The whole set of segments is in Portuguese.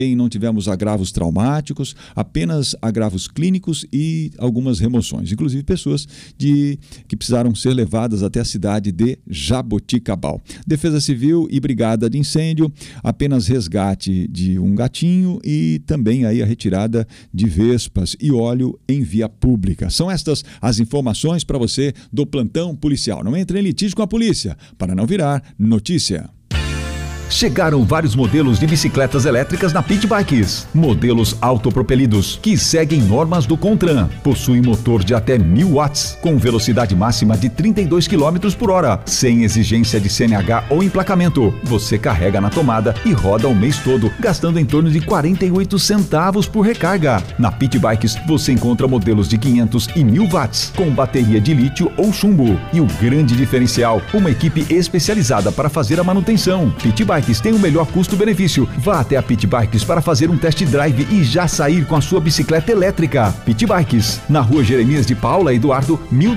Não tivemos agravos traumáticos, apenas agravos clínicos e algumas remoções, inclusive pessoas que precisaram ser levadas até a cidade de Jaboticabal. Defesa Civil e Brigada de Incêndio, apenas resgate de um gatinho e também aí a retirada de vespas e óleo em via pública. São estas as informações para você do plantão policial. Não entre em litígio com a polícia, para não virar notícia. Chegaram vários modelos de bicicletas elétricas na Pit Bikes. Modelos autopropelidos que seguem normas do CONTRAN. Possuem motor de até 1000 watts, com velocidade máxima de 32 km por hora, sem exigência de CNH ou emplacamento. Você carrega na tomada e roda o mês todo, gastando em torno de 48 centavos por recarga. Na Pit Bikes você encontra modelos de 500 e 1000 watts, com bateria de lítio ou chumbo. E o grande diferencial, uma equipe especializada para fazer a manutenção. Pit Bikes tem o melhor custo-benefício. Vá até a Pit Bikes para fazer um test drive e já sair com a sua bicicleta elétrica. Pit Bikes, na rua Jeremias de Paula Eduardo,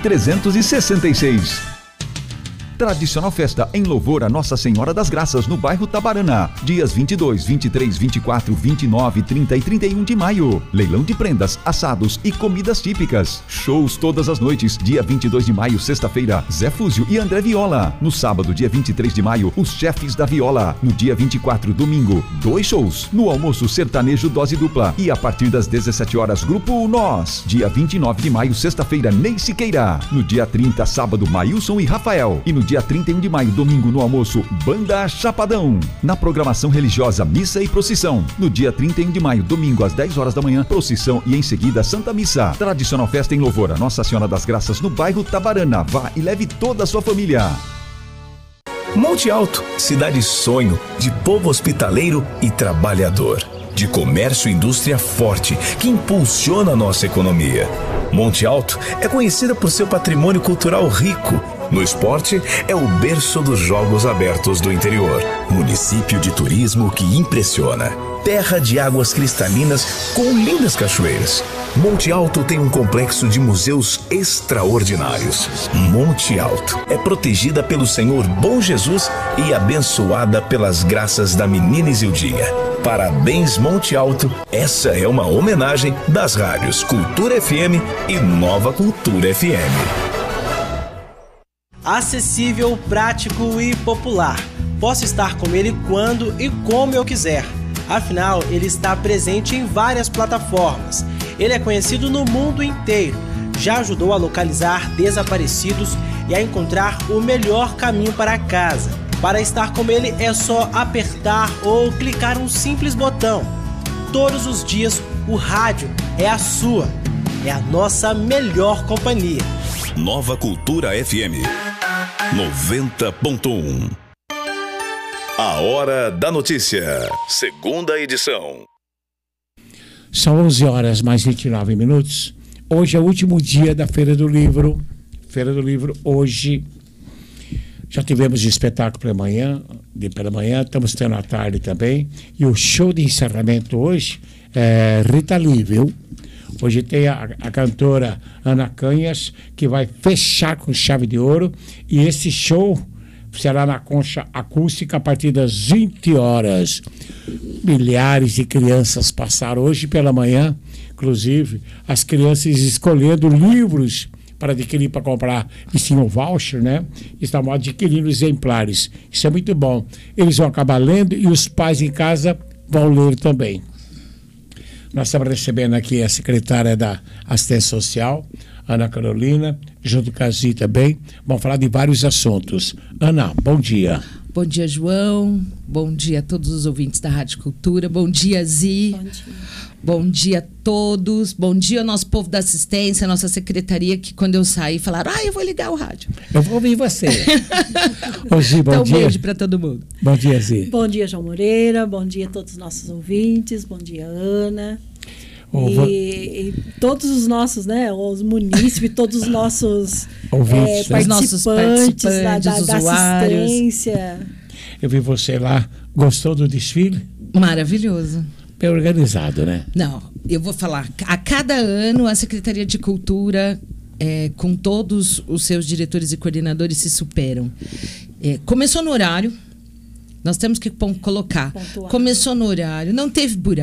1366. Tradicional festa em louvor a Nossa Senhora das Graças no bairro Tabarana. Dias 22, 23, 24, 29, 30 e 31 de maio. Leilão de prendas, assados e comidas típicas. Shows todas as noites. Dia 22 de maio, sexta-feira, Zé Fúzio e André Viola. No sábado, dia 23 de maio, os Chefes da Viola. No dia 24, domingo, 2 shows. No almoço, sertanejo dose dupla. E a partir das 17 horas, Grupo Nós. Dia 29 de maio, sexta-feira, Ney Siqueira. No dia 30, sábado, Maílson e Rafael. E no dia 31 de maio, domingo, no almoço, Banda Chapadão. Na programação religiosa, missa e procissão. No dia 31 de maio, domingo, às 10 horas da manhã, procissão e em seguida, Santa Missa. Tradicional festa em louvor a Nossa Senhora das Graças no bairro Tabarana. Vá e leve toda a sua família. Monte Alto, cidade sonho, de povo hospitaleiro e trabalhador. De comércio e indústria forte, que impulsiona a nossa economia. Monte Alto é conhecida por seu patrimônio cultural rico. No esporte, é o berço dos Jogos Abertos do interior. Município de turismo que impressiona. Terra de águas cristalinas com lindas cachoeiras. Monte Alto tem um complexo de museus extraordinários. Monte Alto é protegida pelo Senhor Bom Jesus e abençoada pelas graças da menina Isildinha. Parabéns, Monte Alto. Essa é uma homenagem das rádios Cultura FM e Nova Cultura FM. Acessível, prático e popular. Posso estar com ele quando e como eu quiser. Afinal, ele está presente em várias plataformas. Ele é conhecido no mundo inteiro. Já ajudou a localizar desaparecidos e a encontrar o melhor caminho para casa. Para estar com ele é só apertar ou clicar um simples botão. Todos os dias, o rádio é a sua. É a nossa melhor companhia. Nova Cultura FM 90.1. A Hora da Notícia, segunda edição. São 11 horas mais 29 minutos. Hoje é o último dia da Feira do Livro. Feira do Livro hoje. Já tivemos espetáculo pela manhã, estamos tendo à tarde também. E o show de encerramento hoje é Rita Lee, viu? Hoje tem a cantora Ana Canhas, que vai fechar com chave de ouro. E esse show será na Concha Acústica a partir das 20 horas. Milhares de crianças passaram hoje pela manhã, inclusive as crianças escolhendo livros para adquirir, para comprar, e sim o voucher, né? Estavam adquirindo exemplares. Isso é muito bom. Eles vão acabar lendo e os pais em casa vão ler também. Nós estamos recebendo aqui a secretária da Assistência Social, Ana Carolina, junto com a Zi também. Vamos falar de vários assuntos. Ana, bom dia. Bom dia, João. Bom dia a todos os ouvintes da Rádio Cultura. Bom dia, Zi. Bom dia. Bom dia a todos. Bom dia ao nosso povo da assistência, nossa secretaria, que quando eu saí falaram, eu vou ligar o rádio. Eu vou ouvir você. Ô, Zi, bom então, dia. Um beijo para todo mundo. Bom dia, Zi. Bom dia, João Moreira. Bom dia a todos os nossos ouvintes. Bom dia, Ana. E todos os nossos, né, os munícipes, todos os nossos participantes da assistência. Eu vi você lá, gostou do desfile? Maravilhoso. Bem organizado, né? Não, eu vou falar, a cada ano a Secretaria de Cultura, com todos os seus diretores e coordenadores, se superam. Começou no horário, Nós temos que colocar. Pontuar. Começou no horário, não teve buraco.